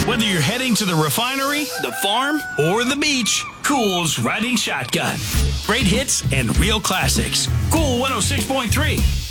Whether you're heading to the refinery, the farm, or the beach, Cool's Riding Shotgun. Great hits and real classics. Cool 106.3.